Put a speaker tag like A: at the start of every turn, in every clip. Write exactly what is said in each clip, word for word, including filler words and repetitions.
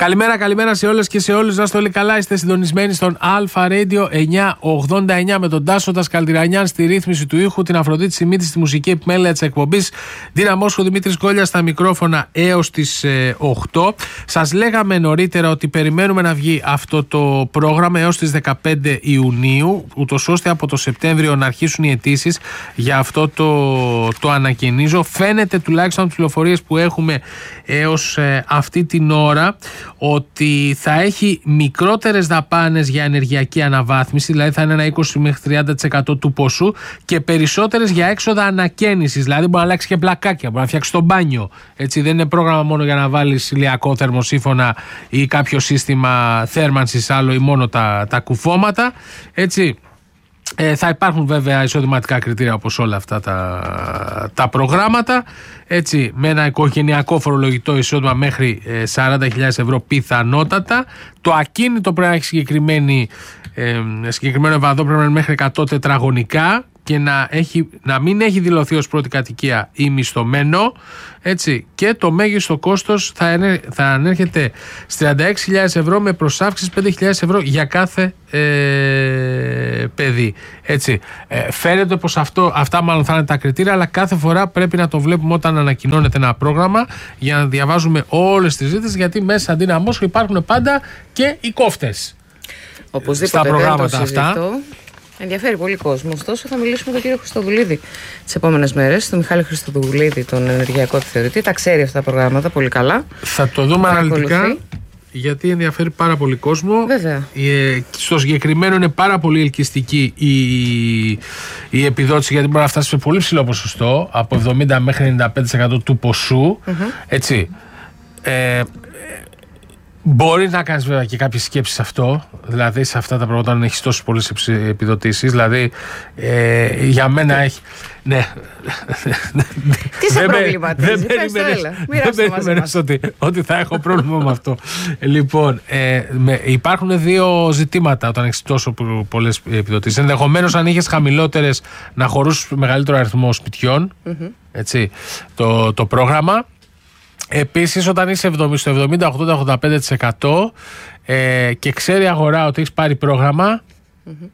A: Καλημέρα, καλημέρα σε όλες και σε όλους. Να είστε όλοι καλά. Είστε συντονισμένοι στον Αλφα Radio εννιακόσια ογδόντα εννιά με τον Τάσο Δασκαλτηρανιάν στη ρύθμιση του ήχου, την Αφροδίτη Σιμίτη στη μουσική επιμέλεια της εκπομπής, Δίνα Μόσχου, Δημήτρης Γκόλιας στα μικρόφωνα έως τις ε, οκτώ. Σας λέγαμε νωρίτερα ότι περιμένουμε να βγει αυτό το πρόγραμμα έως τις δεκαπέντε Ιουνίου, ούτως ώστε από το Σεπτέμβριο να αρχίσουν οι αιτήσεις για αυτό το, το ανακαινίζω. Φαίνεται τουλάχιστον από τις πληροφορίες που έχουμε έως ε, αυτή την ώρα ότι θα έχει μικρότερες δαπάνες για ενεργειακή αναβάθμιση, δηλαδή θα είναι ένα είκοσι μέχρι τριάντα τοις εκατό του ποσού, και περισσότερες για έξοδα ανακαίνησης, δηλαδή μπορεί να αλλάξει και πλακάκια, μπορεί να φτιάξει το μπάνιο. Έτσι, δεν είναι πρόγραμμα μόνο για να βάλεις ηλιακό θερμοσύφωνα ή κάποιο σύστημα θέρμανσης άλλο ή μόνο τα, τα κουφώματα. Έτσι. Ε, θα υπάρχουν βέβαια εισοδηματικά κριτήρια όπως όλα αυτά τα, τα προγράμματα, έτσι, με ένα οικογενειακό φορολογητό εισόδημα μέχρι ε, σαράντα χιλιάδες ευρώ πιθανότατα. Το ακίνητο πρέπει να έχει συγκεκριμένη, ε, συγκεκριμένο ευαδό, πρέπει να είναι μέχρι εκατό τετραγωνικά και να, έχει, να μην έχει δηλωθεί ως πρώτη κατοικία ή μισθωμένο, έτσι, και το μέγιστο κόστος θα, ενέ, θα ανέρχεται στις τριάντα έξι χιλιάδες ευρώ με προσάυξηση πέντε χιλιάδες ευρώ για κάθε ε, παιδί. Έτσι. Ε, φαίνεται πως αυτό, αυτά μάλλον θα είναι τα κριτήρια, αλλά κάθε φορά πρέπει να το βλέπουμε όταν ανακοινώνεται ένα πρόγραμμα για να διαβάζουμε όλες τις ζήτησεις, γιατί μέσα αντί να μόσχο υπάρχουν πάντα και οι κόφτες.
B: Οπωσδήποτε
A: στα προγράμματα αυτά.
B: Ενδιαφέρει πολύ κόσμο. Ωστόσο, θα μιλήσουμε με τον κύριο Χριστοδουλίδη τις επόμενες μέρες, τον Μιχάλη Χριστοδουλίδη, τον ενεργειακό επιθεωρητή. Τα ξέρει αυτά τα προγράμματα πολύ καλά.
A: Θα το δούμε αναλυτικά, γιατί ενδιαφέρει πάρα πολύ κόσμο.
B: Βέβαια.
A: Στο συγκεκριμένο είναι πάρα πολύ ελκυστική η, η επιδότηση, γιατί μπορεί να φτάσει σε πολύ ψηλό ποσοστό, από εβδομήντα μέχρι ενενήντα πέντε τοις εκατό του ποσού. Mm-hmm. Έτσι. Ε, Μπορεί να κάνεις βέβαια και κάποιες σκέψεις σε αυτό, δηλαδή σε αυτά τα πράγματα, αν έχεις τόσες πολλές επιδοτήσεις. Δηλαδή ε, για μένα έχει. Ναι.
B: Τι σε προβληματίζει, πες το, έλα, μοιράσου το μαζί μας.
A: Ότι, ότι θα έχω πρόβλημα με αυτό. Λοιπόν, ε, με, υπάρχουν δύο ζητήματα όταν έχεις τόσο πολλές επιδοτήσεις. Ενδεχομένως, αν είχες χαμηλότερες, να χωρούς μεγαλύτερο αριθμό σπιτιών, mm-hmm. έτσι, το, το πρόγραμμα. Επίσης, όταν είσαι στο εβδομήντα, ογδόντα, ογδόντα πέντε τοις εκατό ε, και ξέρει η αγορά ότι έχεις πάρει πρόγραμμα, mm-hmm.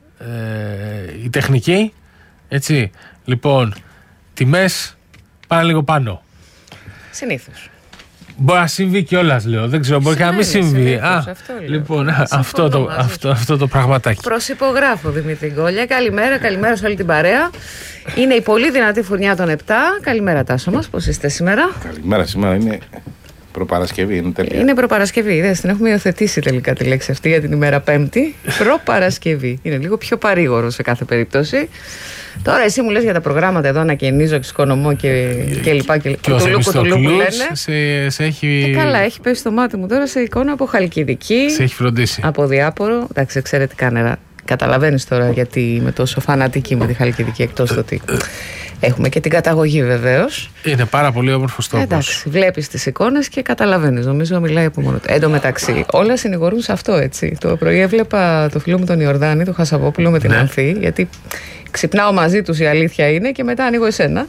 A: ε, η τεχνική, έτσι, λοιπόν, τιμές πάνε λίγο πάνω.
B: Συνήθως.
A: Μπορεί να συμβεί κιόλας, λέω. Δεν ξέρω, μπορεί και να μην συμβεί. Α,
B: αυτό
A: λοιπόν, αυτό το, αυτό, αυτό το πραγματάκι.
B: Προσυπογράφω, Δημήτρη Γκόλια. Καλημέρα, καλημέρα σε όλη την παρέα. Είναι η πολύ δυνατή φουρνιά των επτά. Καλημέρα, Τάσο μας. Πώς είστε σήμερα?
C: Καλημέρα, σήμερα είναι προπαρασκευή. Είναι, τέλεια.
B: Είναι προπαρασκευή. Είδες, την έχουμε υιοθετήσει τελικά τη λέξη αυτή για την ημέρα Πέμπτη. Προπαρασκευή. Είναι λίγο πιο παρήγορο σε κάθε περίπτωση. Τώρα εσύ μου λες για τα προγράμματα εδώ, ανακαινίζω, εξοικονομώ και, και λοιπά και, και το λούκο του λούκου λένε.
A: Σε, σε έχει...
B: Ε, καλά, έχει πέσει στο μάτι μου τώρα σε εικόνα από Χαλκιδική.
A: Σε έχει φροντίσει.
B: Από διάπορο. Εντάξει, εξαιρετικά νερά. Καταλαβαίνεις τώρα γιατί είμαι τόσο φανατική με τη Χαλκιδική, εκτός το ότι έχουμε και την καταγωγή βεβαίως.
A: Είναι πάρα πολύ όμορφος τόπος.
B: Εντάξει, βλέπεις τις εικόνες και καταλαβαίνεις. Νομίζω μιλάει από μόνο του. Εν τω μεταξύ, όλα συνηγορούν σε αυτό, έτσι. Το πρωί έβλεπα το φίλο μου τον Ιορδάνη, τον Χασαπόπουλο με την ναι. Ανθή, γιατί ξυπνάω μαζί τους, η αλήθεια είναι, και μετά ανοίγω εσένα.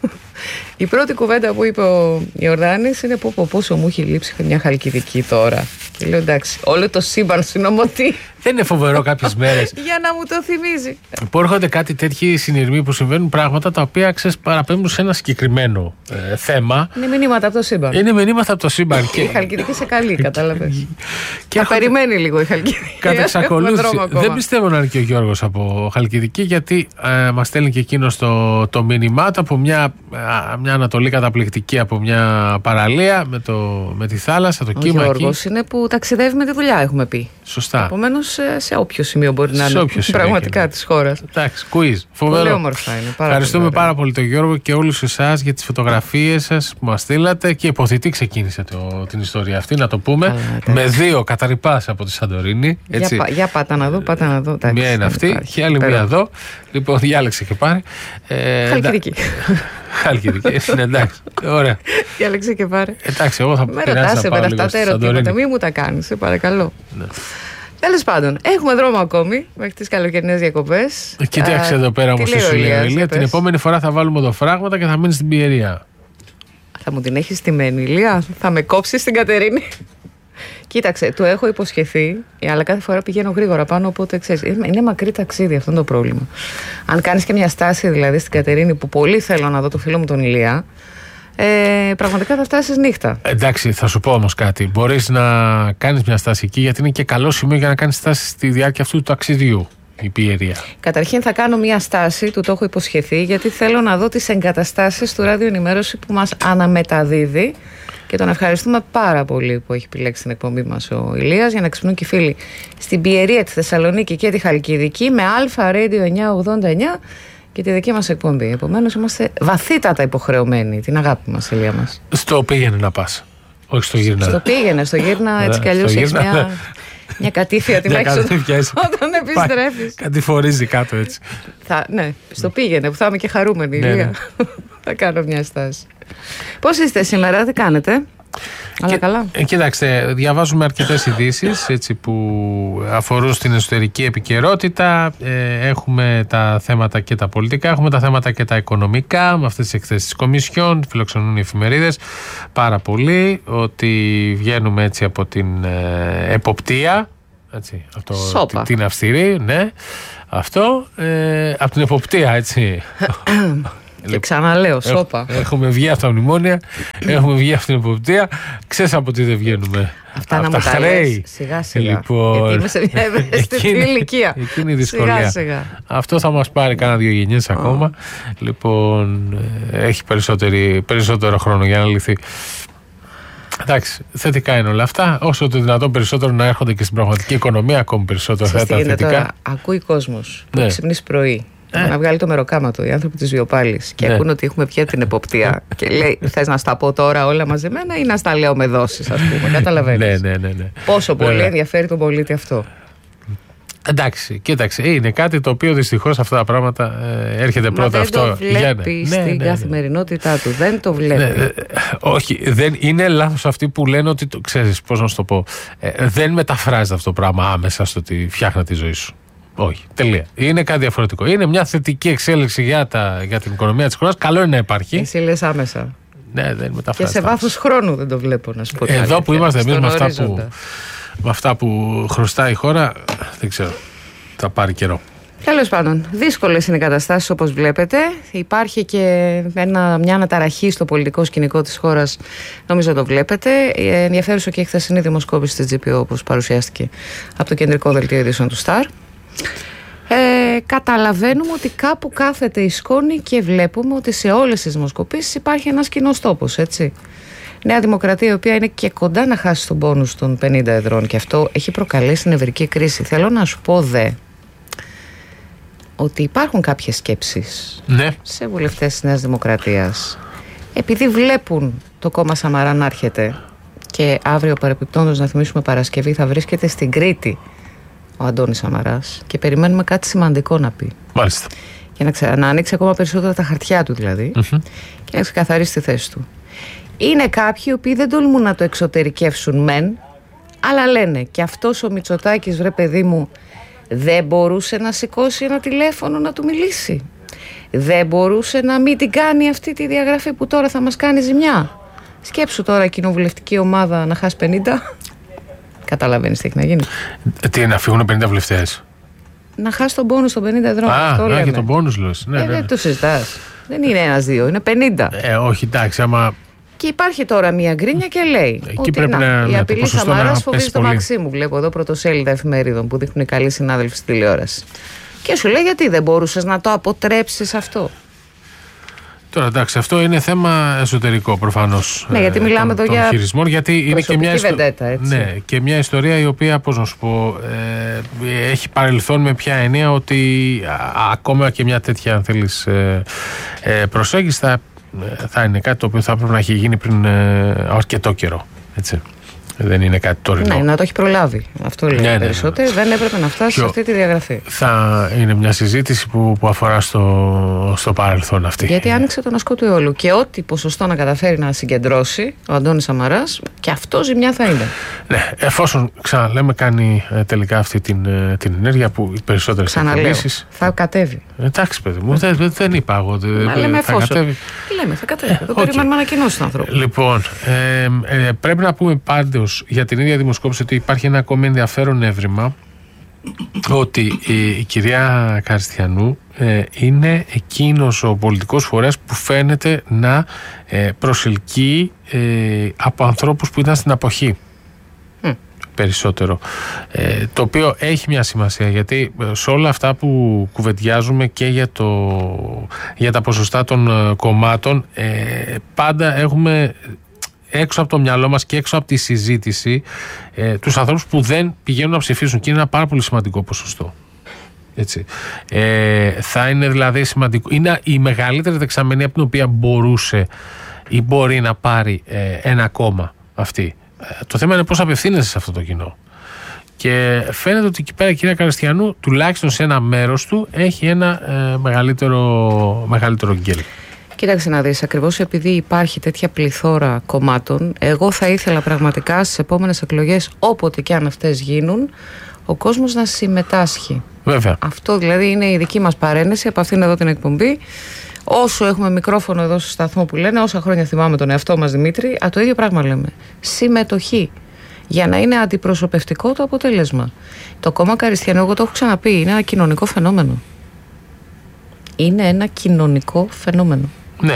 B: Η πρώτη κουβέντα που είπε ο Ιορδάνης είναι πω, πω, πόσο μου έχει λείψει μια Χαλκιδική τώρα. Και λέω εντάξει, όλο το σύμπαν συνομωτεί.
A: Δεν είναι φοβερό κάποιες μέρες
B: για να μου το θυμίζει.
A: Που έρχονται κάτι τέτοιοι συνειρμοί που συμβαίνουν, πράγματα τα οποία ξέρεις παραπέμπουν σε ένα συγκεκριμένο ε, θέμα.
B: Είναι μηνύματα από το σύμπαν.
A: Είναι μηνύματα από το σύμπαν. Και...
B: η Χαλκιδική σε καλή, κατάλαβες. Και θα περιμένει λίγο η Χαλκιδική.
A: Κατά εξακολούθηση. Δεν πιστεύω να είναι και ο Γιώργος από Χαλκιδική, γιατί ε, μας στέλνει και εκείνο το, το μήνυμά του από μια, μια Ανατολή καταπληκτική, από μια παραλία με, το, με τη θάλασσα, το ο κύμα. Ο
B: Γιώργος είναι που ταξιδεύει με τη δουλειά, έχουμε πει.
A: Σωστά.
B: Επομένως, σε όποιο σημείο μπορεί να είναι πραγματικά της χώρας.
A: Εντάξει, quiz. Φοβερό.
B: Πολύ όμορφα είναι. Πάρα
A: Ευχαριστούμε
B: πολύ
A: πάρα πολύ τον Γιώργο και όλους εσάς για τις φωτογραφίες σας που μας στείλατε. Και υποθητή ξεκίνησε το, την ιστορία αυτή, να το πούμε. Α, με δύο καταρρυπάς από τη Σαντορίνη. Έτσι.
B: Για, για πάτα να δω, πάτα να δω.
A: Μία είναι αυτή και άλλη μία εδώ. Λοιπόν, διάλεξε και πάρε.
B: Ε, Χαλκιδική.
A: Χαλκιδική. Είναι εντάξει. Ωραία.
B: Διάλεξε και πάρε.
A: Εντάξει, εγώ θα
B: με ρωτάς με αυτά τα ερωτήματα, μην μου τα κάνεις, σε παρακαλώ. Ναι. Τέλος πάντων, έχουμε δρόμο ακόμη μέχρι τις καλοκαιρινές διακοπές.
A: Κοίταξε εδώ πέρα όμως η Ηλία. Την επόμενη φορά θα βάλουμε οδοφράγματα και θα μείνει στην Πιερία.
B: Θα μου την έχεις στημένη, Ηλία. Θα με κόψεις στην Κατερίνη. Κοίταξε, το έχω υποσχεθεί, αλλά κάθε φορά πηγαίνω γρήγορα πάνω, οπότε ξέρεις, είναι μακρύ ταξίδι, αυτό είναι το πρόβλημα. Αν κάνεις και μια στάση δηλαδή στην Κατερίνη, που πολύ θέλω να δω το φίλο μου τον Ηλία, ε, πραγματικά θα φτάσεις νύχτα.
A: Εντάξει, θα σου πω όμως κάτι. Μπορείς να κάνεις μια στάση εκεί, γιατί είναι και καλό σημείο για να κάνεις στάση στη διάρκεια αυτού του ταξιδιού. Η Πιερία.
B: Καταρχήν θα κάνω μια στάση, του το έχω υποσχεθεί, γιατί θέλω να δω τις εγκαταστάσεις του ραδιοενημέρωση που μας αναμεταδίδει. Και τον ευχαριστούμε πάρα πολύ που έχει επιλέξει την εκπομπή μας ο Ηλίας, για να ξυπνούν και οι φίλοι στην Πιερία, τη Θεσσαλονίκη και τη Χαλκιδική με Αλφα Radio εννιακόσια ογδόντα εννιά και τη δική μας εκπομπή. Επομένως είμαστε βαθύτατα υποχρεωμένοι, την αγάπη μας, Ηλία μας.
A: Στο πήγαινε να πας, όχι στο γύρνα.
B: Στο πήγαινε, στο γύρνα έτσι κι αλλιώς έχεις μια, μια κατήφια την έχεις όταν επιστρέφεις.
A: Κάτι φορίζει κάτω έτσι.
B: Θα, ναι, στο πήγαινε που θα είμαι και χαρούμενη, Ηλία. Ναι, ναι. Θα κάνω μια στάση. Πώς είστε σήμερα, τι κάνετε? Αλλά καλά.
A: Ε, κοιτάξτε, διαβάζουμε αρκετές ειδήσεις έτσι, που αφορούν στην εσωτερική επικαιρότητα. Ε, έχουμε τα θέματα και τα πολιτικά, έχουμε τα θέματα και τα οικονομικά. Με αυτές τις εκθέσεις της Κομισιόν φιλοξενούν οι εφημερίδες πάρα πολύ, ότι βγαίνουμε έτσι από την ε, εποπτεία. Έτσι, αυτό, την, την αυστηρή, ναι. Αυτό, ε, από την εποπτεία, έτσι.
B: Και ξαναλέω, σώπα.
A: Έχουμε βγει από τα μνημόνια, έχουμε βγει από την εποπτεία. Ξέρεις από τι δεν βγαίνουμε?
B: Αυτά να μου τα λες σιγά σιγά. Λοιπόν, γιατί είμαι σε μια ευαίσθητη ηλικία.
A: Εκείνη η δυσκολία. Σιγά, σιγά. Αυτό θα μας πάρει κάνα δύο γενιές oh. ακόμα. Λοιπόν, έχει περισσότερο χρόνο για να λυθεί. Εντάξει, θετικά είναι όλα αυτά. Όσο το δυνατόν περισσότερο να έρχονται και στην πραγματική οικονομία, ακόμη περισσότερο θα τα θετικά.
B: Τώρα, ακούει κόσμος που ναι. ξυπνείς πρωί. Ε. Να βγάλει το μεροκάματο, οι άνθρωποι της Βιοπάλης, και ναι. ακούν ότι έχουμε πια την εποπτεία. Και λέει, θες να στα πω τώρα όλα μαζεμένα ή να στα λέω με δόσεις, ας πούμε. Καταλαβαίνεις.
A: Ναι, ναι, ναι, ναι.
B: Πόσο πολύ ναι. ενδιαφέρει τον πολίτη αυτό.
A: Εντάξει, κοίταξε, είναι κάτι το οποίο δυστυχώς αυτά τα πράγματα ε, έρχεται
B: Μα
A: πρώτα
B: δεν
A: αυτό.
B: Το βλέπει ναι, στην ναι, ναι, καθημερινότητά του. Δεν το βλέπει.
A: Ναι, όχι, δεν, είναι λάθος αυτοί που λένε ότι. Το, ξέρεις, πώς να σου το πω. Ε, δεν μεταφράζεται αυτό το πράγμα άμεσα στο ότι φτιάχνει τη ζωή σου. Όχι, τελεία. Είναι κάτι διαφορετικό. Είναι μια θετική εξέλιξη για, τα, για την οικονομία της χώρας. Καλό είναι να υπάρχει.
B: Εσύ λες άμεσα.
A: Ναι, δεν μεταφράζεται.
B: Και σε βάθος χρόνου δεν το βλέπω, να σου πω.
A: Εδώ που είμαστε εμείς με αυτά που, με αυτά που χρωστάει η χώρα, δεν ξέρω. Θα πάρει καιρό.
B: Τέλος πάντων, δύσκολες είναι οι καταστάσεις όπως βλέπετε. Υπάρχει και ένα, μια αναταραχή στο πολιτικό σκηνικό της χώρας, νομίζω το βλέπετε. Ενδιαφέρουσα και η χθεσινή δημοσκόπηση της τζι πι ο, όπως παρουσιάστηκε από το κεντρικό δελτίο ειδήσεων του Σταρ. Ε, καταλαβαίνουμε ότι κάπου κάθεται η σκόνη και βλέπουμε ότι σε όλες τις δημοσκοπήσεις υπάρχει ένας κοινός τόπος, έτσι. Νέα Δημοκρατία, η οποία είναι και κοντά να χάσει τον πόνους των πενήντα εδρών, και αυτό έχει προκαλέσει νευρική κρίση. Θέλω να σου πω δε ότι υπάρχουν κάποιες σκέψεις
A: ναι.
B: σε βουλευτές της Νέας Δημοκρατίας, επειδή βλέπουν το κόμμα Σαμαρά να έρχεται, και αύριο παρεπιπτόντως, να θυμίσουμε, Παρασκευή θα βρίσκεται στην Κρήτη ο Αντώνης Σαμαράς, και περιμένουμε κάτι σημαντικό να πει.
A: Μάλιστα.
B: Για να, ξε... να ανοίξει ακόμα περισσότερα τα χαρτιά του δηλαδή, mm-hmm. και να ξεκαθαρίσει τη θέση του. Είναι κάποιοι οι οποίοι δεν τολμούν να το εξωτερικεύσουν μεν, αλλά λένε, και αυτός ο Μητσοτάκης, βρε παιδί μου, δεν μπορούσε να σηκώσει ένα τηλέφωνο να του μιλήσει. Δεν μπορούσε να μην την κάνει αυτή τη διαγραφή που τώρα θα μας κάνει ζημιά. Σκέψου τώρα η κοινοβουλευτική ομάδα να χάσει πενήντα. Καταλαβαίνεις τι έχει να γίνει.
A: Τι, να φύγουν πενήντα βουλευτές?
B: Να χάσει τον πόνους των πενήντα εδρών.
A: Α, α και τον πόνους λες. Ναι,
B: ε, δεν το συζητάς. Δεν είναι ένας-δύο, είναι πενήντα.
A: Ε, όχι, εντάξει, άμα.
B: Και υπάρχει τώρα μια γκρίνια και λέει
A: εκεί
B: ότι
A: πρέπει
B: να,
A: να,
B: η
A: ναι,
B: απειλή Σαμαράς φοβίζει το Μαξίμου. Βλέπω εδώ πρωτοσέλιδα εφημερίδων που δείχνουν οι καλοί συνάδελφοι στη τηλεόραση. Και σου λέει, γιατί δεν μπορούσες να το αποτρέψεις αυτό?
A: Τώρα εντάξει, αυτό είναι θέμα εσωτερικό προφανώς.
B: Ναι, γιατί μιλάμε εδώ για
A: χειρισμών, γιατί είναι και μια, ιστο...
B: βεντέτα, έτσι.
A: Ναι, και μια ιστορία η οποία, πώς να σου πω, ε, έχει παρελθόν με ποια έννοια ότι α, ακόμα και μια τέτοια, αν θέλεις, ε, ε, προσέγγιση θα, θα είναι κάτι το οποίο θα πρέπει να έχει γίνει πριν ε, αρκετό καιρό. Έτσι. Δεν είναι κάτι τωρινό.
B: Ναι, να το έχει προλάβει. Αυτό λέει, ναι, περισσότερο. Ναι, ναι. Δεν έπρεπε να φτάσει σε αυτή τη διαγραφή.
A: Θα είναι μια συζήτηση που, που αφορά στο, στο παρελθόν αυτή.
B: Γιατί άνοιξε τον ασκό του αιώλου. Και ό,τι ποσοστό να καταφέρει να συγκεντρώσει ο Αντώνης Σαμαράς, και αυτό ζημιά θα είναι. Ναι,
A: εφόσον, ξαναλέμε, κάνει ε, τελικά αυτή την, ε, την ενέργεια που οι περισσότερες εκπλήσεις.
B: Θα κατέβει.
A: Εντάξει, παιδί μου, δεν, δεν είπα εγώ.
B: Μα λέμε εφόσον. Λέμε, θα κατέβει. Το περιμένουμε ανακοινώσει του ανθρώπου.
A: Λοιπόν, ε, ε, πρέπει να πούμε πάντως ίδιος για την ίδια δημοσκόπηση ότι υπάρχει ένα ακόμη ενδιαφέρον έβριμα, ότι η, η κυρία Καριστιανού ε, είναι εκείνος ο πολιτικός φορέας που φαίνεται να ε, προσελκύει ε, από ανθρώπους που ήταν στην αποχή mm. περισσότερο, ε, το οποίο έχει μια σημασία, γιατί σε όλα αυτά που κουβεντιάζουμε και για, το, για τα ποσοστά των ε, κομμάτων ε, πάντα έχουμε έξω από το μυαλό μας και έξω από τη συζήτηση ε, τους ανθρώπους που δεν πηγαίνουν να ψηφίσουν, και είναι ένα πάρα πολύ σημαντικό ποσοστό. Έτσι. Ε, θα είναι δηλαδή σημαντικό, είναι η μεγαλύτερη δεξαμενή από την οποία μπορούσε ή μπορεί να πάρει ε, ένα κόμμα αυτή. Ε, το θέμα είναι πώς απευθύνεσαι σε αυτό το κοινό. Και φαίνεται ότι εκεί πέρα η κυρία Καριστιανού, τουλάχιστον σε ένα μέρος του, έχει ένα ε, μεγαλύτερο, μεγαλύτερο γκέλ.
B: Κοίταξε να δεις, ακριβώς επειδή υπάρχει τέτοια πληθώρα κομμάτων, εγώ θα ήθελα πραγματικά στις επόμενες εκλογές, όποτε και αν αυτές γίνουν, ο κόσμος να συμμετάσχει.
A: Βέβαια.
B: Αυτό δηλαδή είναι η δική μας παρένεση από αυτήν εδώ την εκπομπή. Όσο έχουμε μικρόφωνο εδώ στο σταθμό που λένε, όσα χρόνια θυμάμαι τον εαυτό μας, Δημήτρη, α, το ίδιο πράγμα λέμε. Συμμετοχή. Για να είναι αντιπροσωπευτικό το αποτέλεσμα. Το κόμμα Καριστιανού, εγώ το έχω ξαναπεί, είναι ένα κοινωνικό φαινόμενο. Είναι ένα κοινωνικό φαινόμενο.
A: Ναι,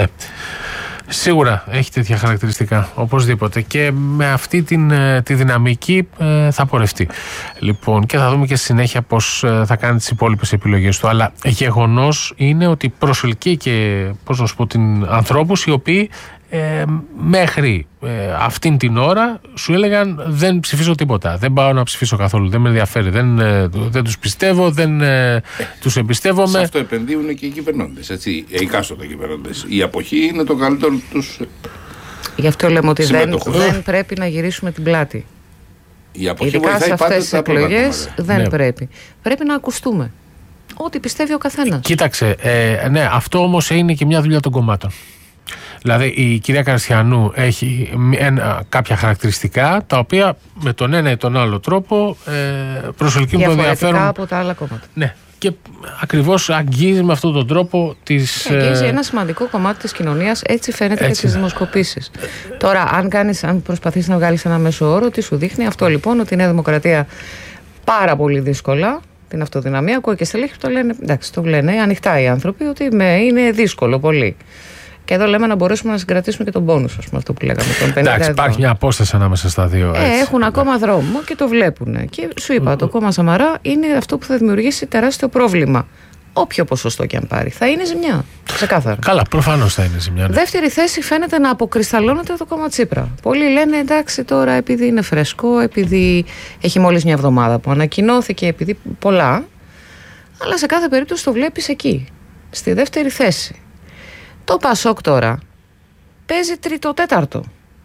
A: σίγουρα έχει τέτοια χαρακτηριστικά, οπωσδήποτε, και με αυτή την, τη δυναμική ε, θα πορευτεί. Λοιπόν, και θα δούμε και στη συνέχεια πώς ε, θα κάνει τις υπόλοιπες επιλογές του. Αλλά γεγονός είναι ότι προσελκύει και, πώς να σου πω, την ανθρώπους οι οποίοι ε, μέχρι ε, αυτήν την ώρα σου έλεγαν δεν ψηφίσω τίποτα, δεν πάω να ψηφίσω καθόλου, δεν με ενδιαφέρει, δεν, ε, δεν τους πιστεύω, δεν ε, τους εμπιστεύομαι.
C: Σε αυτό επενδύουν και οι κυβερνώντες, έτσι, οι εκάστοτε κυβερνώντες. Η αποχή είναι το καλύτερο τους.
B: Γι' αυτό λέμε ότι δεν, δεν πρέπει να γυρίσουμε την πλάτη.
C: Η αποχή
B: ειδικά σε αυτές τις εκλογές δεν
A: ναι.
B: πρέπει. Πρέπει να ακουστούμε. Ό,τι πιστεύει ο καθένας.
A: Κοίταξε, ε, ναι, αυτό όμως είναι και μια δουλειά των κομμάτων. Δηλαδή η κυρία Καριστιανού έχει ένα, κάποια χαρακτηριστικά τα οποία με τον ένα ή τον άλλο τρόπο ε, προσελκύουν το ενδιαφέρον.
B: Διαφορετικά από τα άλλα κόμματα.
A: Ναι. Και ακριβώς αγγίζει με αυτόν τον τρόπο τις...
B: Αγγίζει ένα σημαντικό κομμάτι της κοινωνίας, έτσι φαίνεται έτσι. Και στις δημοσκοπήσεις. Τώρα, αν, κάνεις, αν προσπαθείς να βγάλεις ένα μέσο όρο, τι σου δείχνει αυτό λοιπόν, ότι η Νέα Δημοκρατία πάρα πολύ δύσκολα την αυτοδυναμία, ακούω και στελέχη που το λένε, εντάξει, το λένε ανοιχτά οι άνθρωποι, ότι με, είναι δύσκολο πολύ. Και εδώ λέμε να μπορέσουμε να συγκρατήσουμε και τον πόνους, ας πούμε, αυτό που λέγαμε. Τον πενήντα
A: εντάξει, υπάρχει μια απόσταση ανάμεσα στα δύο.
B: Ε, έχουν ακόμα δρόμο και το βλέπουν. Και σου είπα, mm. το κόμμα Σαμαρά είναι αυτό που θα δημιουργήσει τεράστιο πρόβλημα. Όποιο ποσοστό και αν πάρει. Θα είναι ζημιά. Ξεκάθαρα.
A: Καλά, προφανώς θα είναι ζημιά. Ναι.
B: Δεύτερη θέση φαίνεται να αποκρισταλώνεται το κόμμα Τσίπρα. Πολλοί λένε εντάξει τώρα επειδή είναι φρεσκό, επειδή έχει μόλις μια εβδομάδα που ανακοινώθηκε, επειδή πολλά. Αλλά σε κάθε περίπτωση το βλέπεις εκεί. Στη δεύτερη θέση. Το Πασόκ τώρα παίζει τρίτο-τέταρτο.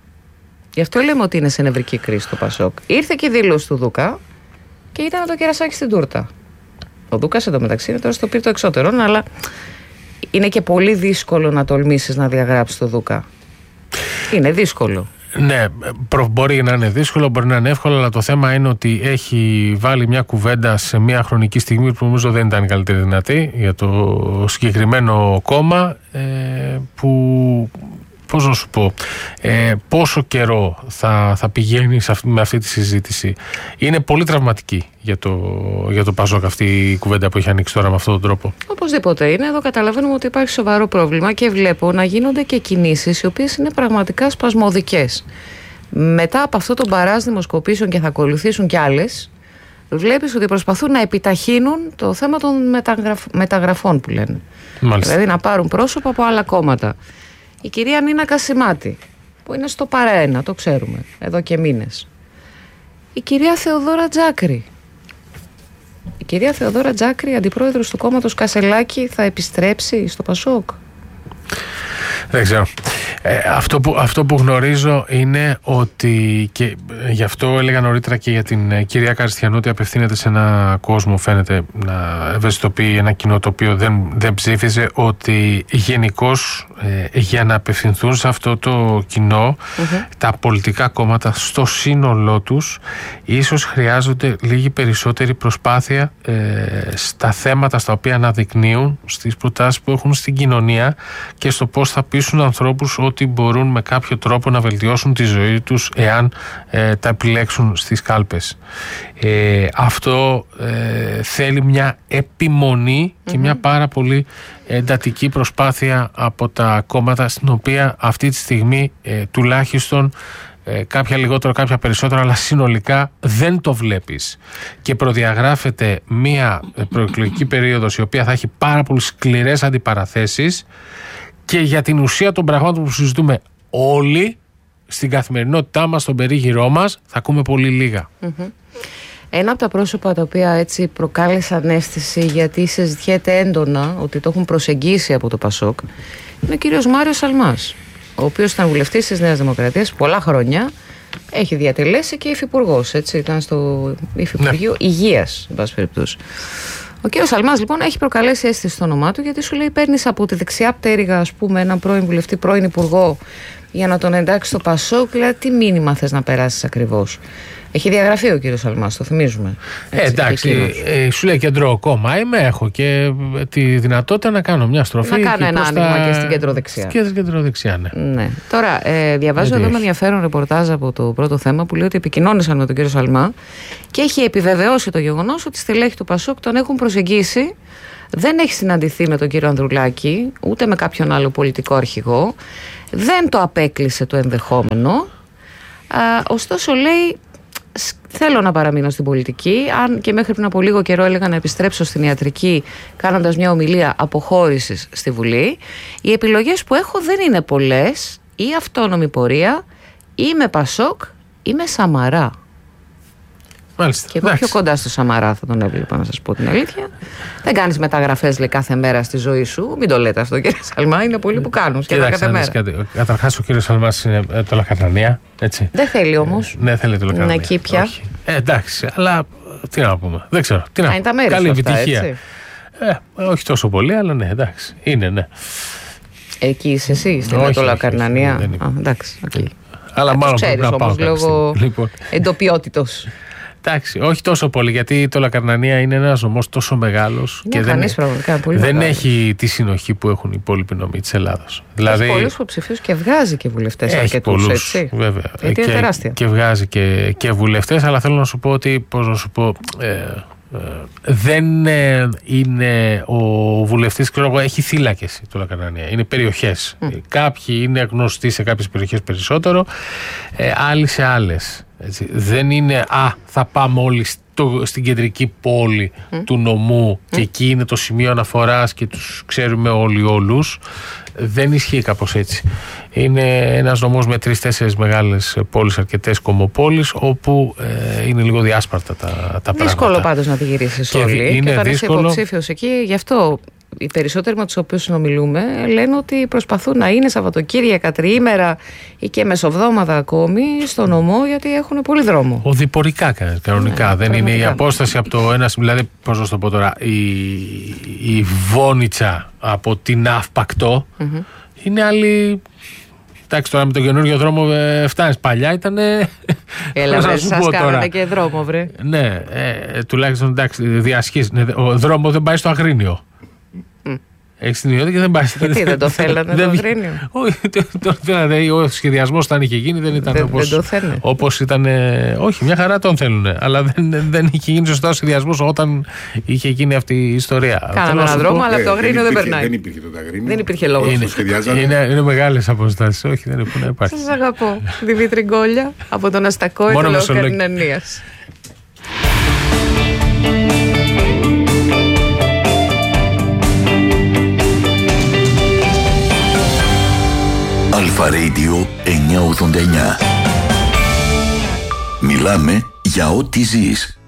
B: Γι' αυτό λέμε ότι είναι σε νευρική κρίση το Πασόκ. Ήρθε και η δήλωση του Δούκα και ήταν το κερασάκι στην τούρτα. Ο Δούκας εντωμεταξύ είναι τώρα στο πύρτο εξώτερων, αλλά είναι και πολύ δύσκολο να τολμήσεις να διαγράψεις το Δούκα. Είναι δύσκολο.
A: Ναι, μπορεί να είναι δύσκολο, μπορεί να είναι εύκολο, αλλά το θέμα είναι ότι έχει βάλει μια κουβέντα σε μια χρονική στιγμή που νομίζω δεν ήταν η καλύτερη δυνατή για το συγκεκριμένο κόμμα, ε, που, πώς να σου πω, ε, πόσο καιρό θα, θα πηγαίνει σε αυτή, με αυτή τη συζήτηση. Είναι πολύ τραυματική για το, για το Πασόκ αυτή η κουβέντα που έχει ανοίξει τώρα με αυτόν τον τρόπο. Οπωσδήποτε
B: είναι. Εδώ καταλαβαίνουμε ότι υπάρχει σοβαρό πρόβλημα και βλέπω να γίνονται και κινήσεις οι οποίες είναι πραγματικά σπασμωδικές. Μετά από αυτό το μπαράζ δημοσκοπήσεων, και θα ακολουθήσουν κι άλλες, βλέπεις ότι προσπαθούν να επιταχύνουν το θέμα των μεταγραφ... μεταγραφών που λένε. Μάλιστα. Δηλαδή να πάρουν πρόσωπα από άλλα κόμματα. Η κυρία Νίνα Κασιμάτη, που είναι στο παραένα, το ξέρουμε, εδώ και μήνες. Η κυρία Θεοδόρα Τζάκρη. Η κυρία Θεοδόρα Τζάκρη, αντιπρόεδρος του κόμματος Κασελάκη, θα επιστρέψει στο Πασόκ.
A: Δεν ξέρω. Ε, αυτό, που, αυτό που γνωρίζω είναι ότι, και γι' αυτό έλεγα νωρίτερα και για την ε, κυρία Καριστιανού, ότι απευθύνεται σε ένα κόσμο, φαίνεται να ευαισθητοποιεί ένα κοινό το οποίο δεν, δεν ψήφιζε, ότι γενικώς ε, για να απευθυνθούν σε αυτό το κοινό, mm-hmm. τα πολιτικά κόμματα στο σύνολό τους ίσως χρειάζονται λίγη περισσότερη προσπάθεια ε, στα θέματα στα οποία αναδεικνύουν, στις προτάσεις που έχουν στην κοινωνία και στο πώς θα πείσουν πείσουν ανθρώπους ότι μπορούν με κάποιο τρόπο να βελτιώσουν τη ζωή τους εάν ε, τα επιλέξουν στις κάλπες. Ε, αυτό ε, θέλει μια επιμονή και mm-hmm. μια πάρα πολύ εντατική προσπάθεια από τα κόμματα, στην οποία αυτή τη στιγμή ε, τουλάχιστον ε, κάποια λιγότερο, κάποια περισσότερο, αλλά συνολικά δεν το βλέπεις. Και προδιαγράφεται μια προεκλογική περίοδος η οποία θα έχει πάρα πολύ σκληρές αντιπαραθέσεις, και για την ουσία των πραγμάτων που συζητούμε όλοι στην καθημερινότητά μας, στον περίγυρό μας, θα ακούμε πολύ λίγα.
B: Mm-hmm. Ένα από τα πρόσωπα τα οποία έτσι προκάλεσαν αίσθηση, γιατί συζητιέται έντονα ότι το έχουν προσεγγίσει από το ΠΑΣΟΚ, είναι ο κύριος Μάριος Σαλμάς, ο οποίος ήταν βουλευτής της Νέας Δημοκρατίας πολλά χρόνια, έχει διατελέσει και υφυπουργός, έτσι, ήταν στο Υφυπουργείο ναι. Υγείας, εν πάση περιπτώσει. Ο κύριος Σαλμάς λοιπόν έχει προκαλέσει αίσθηση στο όνομά του, γιατί σου λέει παίρνεις από τη δεξιά πτέρυγα, ας πούμε, έναν πρώην βουλευτή, πρώην υπουργό, για να τον εντάξει στο ΠΑΣΟΚ. Δηλαδή, τι μήνυμα θες να περάσεις ακριβώς? Έχει διαγραφεί ο κύριος Σαλμάς, το θυμίζουμε. Έτσι,
A: ε, εντάξει, ε, σου λέει κεντρό κόμμα είμαι, έχω και τη δυνατότητα να κάνω μια στροφή.
B: Να κάνω ένα άνοιγμα
A: τα...
B: και στην κεντροδεξιά.
A: Και στην κεντροδεξιά, ναι.
B: ναι. Τώρα, ε, διαβάζω εδώ με ενδιαφέρον ρεπορτάζ από το πρώτο θέμα που λέει ότι επικοινώνησαν με τον κύριο Σαλμά και έχει επιβεβαιώσει το γεγονός ότι στελέχη του ΠΑΣΟΚ τον έχουν προσεγγίσει. Δεν έχει συναντηθεί με τον κύριο Ανδρουλάκη, ούτε με κάποιον άλλο πολιτικό αρχηγό. Δεν το απέκλεισε το ενδεχόμενο. Α, ωστόσο, λέει, θέλω να παραμείνω στην πολιτική. Αν και μέχρι πριν από λίγο καιρό έλεγα να επιστρέψω στην ιατρική, κάνοντας μια ομιλία αποχώρησης στη Βουλή, οι επιλογές που έχω δεν είναι πολλές. Ή αυτόνομη πορεία, ή με ΠΑΣΟΚ, ή με Σαμαρά.
A: Μάλιστα.
B: Και εγώ πιο κοντά στο Σαμαρά θα τον έβλεπα, να σας πω την αλήθεια. Δεν κάνεις μεταγραφές, λέει, κάθε μέρα στη ζωή σου. Μην το λέτε αυτό, κύριε Σαλμά. Είναι πολλοί που κάνουν σχεδόν κάθε μέρα.
A: Καταρχάς, ο κύριος Σαλμάς είναι τολακαρνανία. Έτσι.
B: Δεν θέλει όμως.
A: Ναι, θέλει τολακαρνανία.
B: Να κήπια.
A: Ε, εντάξει, αλλά τι να πούμε. Δεν ξέρω. Τι να
B: είναι τα μέρη
A: καλή
B: αυτά,
A: επιτυχία.
B: Έτσι.
A: Ε, όχι τόσο πολύ, αλλά ναι, εντάξει. Είναι, ναι.
B: Εκεί είσαι εσύ, στην τολακαρνανία. Εντάξει, okay.
A: Αλλά μάλλον πρέπει να πάω
B: λόγω λοιπόν. εντοπιότητος.
A: Εντάξει, όχι τόσο πολύ, γιατί η τολακαρνανία είναι ένας νομός τόσο μεγάλος και δεν, δεν έχει τη συνοχή που έχουν οι υπόλοιποι νομοί της Ελλάδος.
B: Δηλαδή, έχει πολλούς υποψηφίους και βγάζει και βουλευτές αρκετούς, έτσι.
A: Βέβαια.
B: Γιατί είναι τεράστια.
A: Και βγάζει και, και βουλευτές, αλλά θέλω να σου πω ότι, πώς να σου πω, ε, ε, δεν ε, είναι ο βουλευτής, ξέρω εγώ, έχει θύλακες η τολακαρνανία. Είναι περιοχές. Mm. Κάποιοι είναι γνωστοί σε κάποιες περιοχές περισσότερο, ε, άλλοι σε άλλες. Έτσι. Δεν είναι «Α, θα πάμε όλοι στο, στην κεντρική πόλη mm. του νομού mm. και εκεί είναι το σημείο αναφοράς και τους ξέρουμε όλοι όλους». Δεν ισχύει κάπως έτσι. Είναι ένας νομός με τρεις-τέσσερις μεγάλες πόλεις, αρκετές κομμοπόλεις, όπου ε, είναι λίγο διάσπαρτα τα, τα πράγματα.
B: Δύσκολο πάντως να τη γυρίσεις όλοι.
A: Είναι
B: και όταν
A: δύσκολο.
B: είσαι υποψήφιος εκεί, γι' αυτό οι περισσότεροι με τους οποίους συνομιλούμε λένε ότι προσπαθούν να είναι Σαββατοκύριακα, τριήμερα ή και μεσοβδόμαδα ακόμη στο νομό, γιατί έχουν πολύ δρόμο.
A: Οδηπορικά κανονικά. Ναι, δεν πραγματικά. Είναι η απόσταση από το ένα. Δηλαδή, πώς να το πω τώρα, η, η Βόνιτσα από την Αυπακτό mm-hmm. είναι άλλη. Εντάξει, τώρα με τον καινούριο δρόμο ε, φτάνεις. Παλιά ήταν.
B: Έλα, βρε, σας κάνανε και δρόμο, βρε.
A: Ναι, ε, τουλάχιστον εντάξει, διασχίς. Ο δρόμο δεν πάει στο Αγρίνιο. Έχεις την ιδιότητα και δεν πάει.
B: Γιατί δεν το θέλανε το Αγρίνιο?
A: Όχι, το θέλανε. Ο σχεδιασμός όταν είχε γίνει δεν ήταν όπως ήταν. Όχι, μια χαρά τον θέλουν. Αλλά δεν είχε γίνει σωστά ο σχεδιασμός όταν είχε γίνει αυτή η ιστορία.
B: Κάναμε έναν δρόμο, αλλά το Αγρίνιο δεν περνάει.
C: Δεν υπήρχε το Αγρίνιο.
B: Δεν υπήρχε λόγος.
A: Είναι μεγάλες αποστάσεις. Όχι, δεν υπάρχει.
B: Σας αγαπώ. Δημήτρη Γκόλια από τον Αστακόη του Λογοκαρνανίας.
D: Αλφα Radio εννιακόσια ογδόντα εννιά. Μιλάμε για ό,τι ζεις.